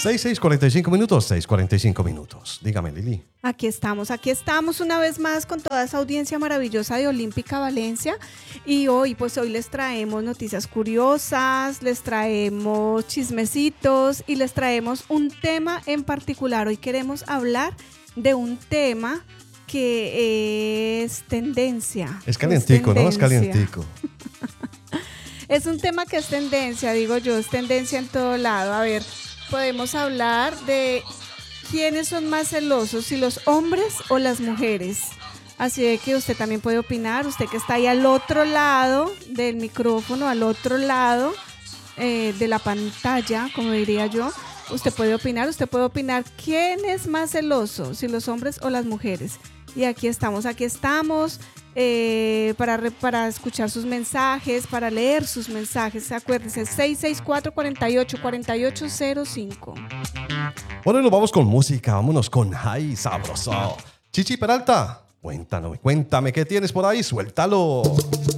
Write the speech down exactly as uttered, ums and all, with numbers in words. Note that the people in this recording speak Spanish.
seis, seis, cuarenta y cinco minutos, seis, cuarenta y cinco minutos. Dígame, Lili. Aquí estamos, aquí estamos una vez más con toda esa audiencia maravillosa de Olímpica Valencia y hoy, pues hoy les traemos noticias curiosas, les traemos chismecitos y les traemos un tema en particular. Hoy queremos hablar de un tema que es tendencia. Es calientico, ¿no? Es calientico. Es un tema que es tendencia, digo yo, es tendencia en todo lado. A ver, podemos hablar de quiénes son más celosos, si los hombres o las mujeres. Así de que usted también puede opinar, usted que está ahí al otro lado del micrófono, al otro lado eh, de la pantalla, como diría yo, usted puede opinar, usted puede opinar quién es más celoso, si los hombres o las mujeres. Y aquí estamos, aquí estamos. Eh, para, para escuchar sus mensajes, para leer sus mensajes. Acuérdense, seis seis cuatro, cuatro ocho, cuatro ocho cero cinco. Bueno, nos vamos con música. Vámonos con Ay Sabroso. Chichi Peralta, cuéntame, cuéntame qué tienes por ahí. Suéltalo.